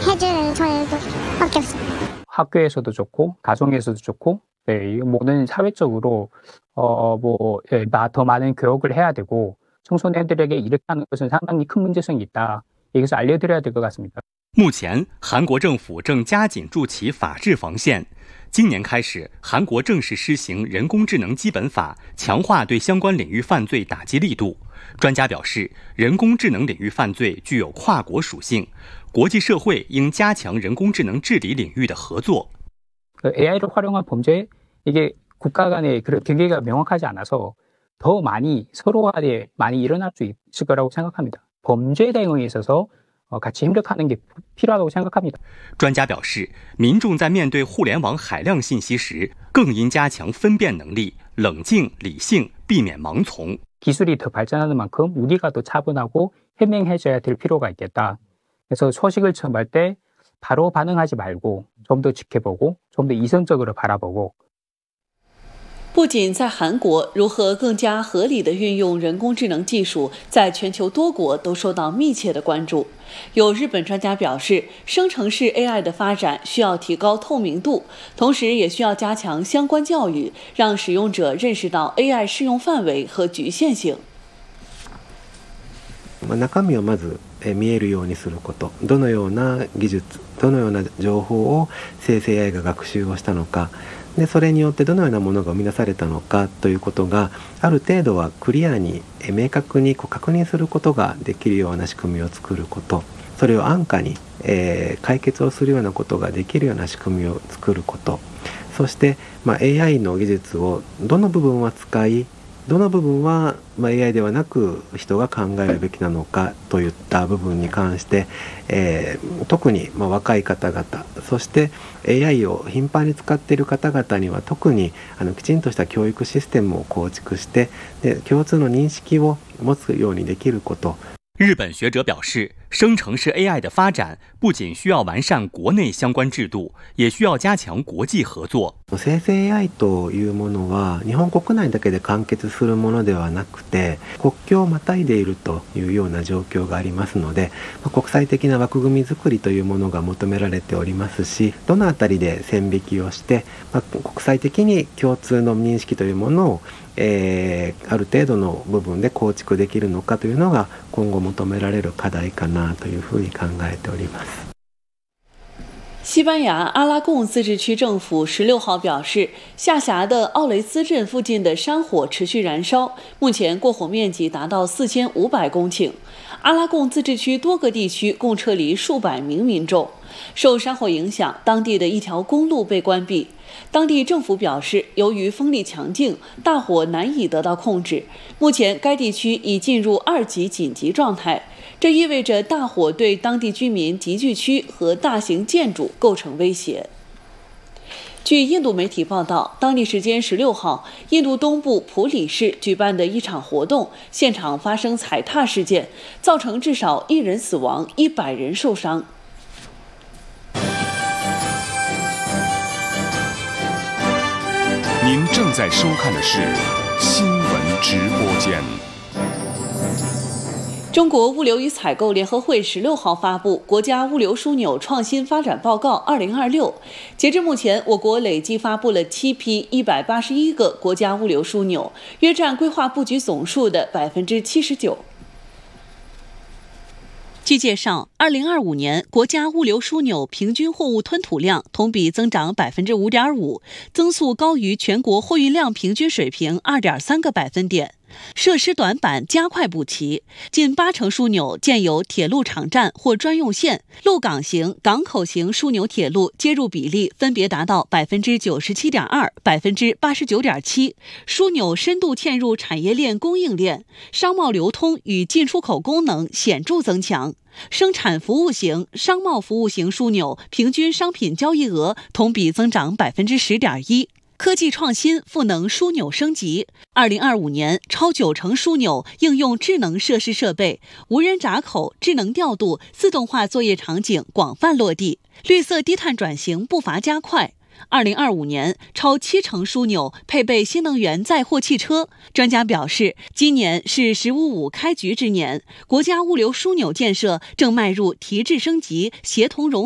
해주는 저희밖에 없어요. 학교에서도 좋고 가정에서도 좋고 네, 모든 사회적으로 더 많은 교육을 해야 되고 청소년들에게 이렇게 하는 것은 상당히 큰 문제성이 있다. 이것을 알려드려야 될 것 같습니다. 目前，韩国政府正加紧筑起法治防线。今年开始，韩国正式施行人工智能基本法，强化对相关领域犯罪打击力度。专家表示，人工智能领域犯罪具有跨国属性，国际社会应加强人工智能治理领域的合作。 AI를 활용한 범죄, 이게 국가 간의 그런 경계가 명확하지 않아서 더 많이 서로 간에 많이 일어날 수 있을 거라고 생각합니다. 범죄 대응에 있어서 같이 협력하는 게 필요하다고 생각합니다. 专家表示，民众在面对互联网海量信息时，更应加强分辨能力，冷静理性，避免盲从。 기술이 더 발전하는 만큼 우리가 더 차분하고 현명해져야 될 필요가 있겠다. 그래서 소식을 접할 때 바로 반응하지 말고 좀 더 지켜보고 좀 더 이성적으로 바라보고. 不仅在韩国，如何更加合理地运用人工智能技术，在全球多国都受到密切的关注。有日本专家表示，生成式 AI 的发展需要提高透明度，同时也需要加强相关教育，让使用者认识到 AI 适用范围和局限性。 中身をまず見えるようにすること、どのような技術、どのような情報を生成 AI が学習をしたのか。 でそれによってどのようなものが生み出されたのかということがある程度はクリアに明確に確認することができるような仕組みを作ること、それを安価に解決をするようなことができるような仕組みを作ること、そして、AI の技術をどの部分は使い、どの部分は AI ではなく人が考えるべきなのかといった部分に関して、特に若い方々、そして AI を頻繁に使っている方々には特にきちんとした教育システムを構築して、共通の認識を持つようにできること。 日本学者表示，生成式 AI 的发展不仅需要完善国内相关制度，也需要加強国際合作。 生成 AI というものは日本国内だけで完結するものではなくて、国境をまたいでいるというような状況がありますので、国際的な枠組み作りというものが求められておりますし、どのあたりで線引きをして、国際的に共通の認識というものをある程度の部分で構築できるのかというのが今後求められる課題かなというふうに考えております。 西班牙阿拉贡自治区政府16号表示，下辖的奥雷斯镇附近的山火持续燃烧，目前过火面积达到4500公顷。阿拉贡自治区多个地区共撤离数百名民众。受山火影响，当地的一条公路被关闭。当地政府表示，由于风力强劲，大火难以得到控制。目前，该地区已进入2级紧急状态。 这意味着大火对当地居民集聚区和大型建筑构成威胁。据印度媒体报道，当地时间16号，印度东部普里市举办的一场活动，现场发生踩踏事件，造成至少1人死亡，100人受伤。 您正在收看的是新闻直播间。 中国物流与采购联合会16号发布《国家物流枢纽创新发展报告2026》。截至目前，我国累计发布了7批181个国家物流枢纽，约占规划布局总数的79%。 据介绍，2025年国家物流枢纽平均货物吞吐量同比增长5.5%，增速高于全国货运量平均水平2.3个百分点。 设施短板加快补齐，近80%枢纽建有铁路场站或专用线，陆港型、港口型枢纽铁路接入比例分别达到97.2%、89.7%。枢纽深度嵌入产业链供应链，商贸流通与进出口功能显著增强。 生产服务型、商贸服务型枢纽平均商品交易额同比增长10.1%。 科技创新赋能枢纽升级。2025年，超90%枢纽应用智能设施设备，无人闸口、智能调度、自动化作业场景广泛落地，绿色低碳转型步伐加快。 2025年，超70%枢纽配备新能源载货汽车。专家表示，今年是“十五五”开局之年，国家物流枢纽建设正迈入提质升级、协同融。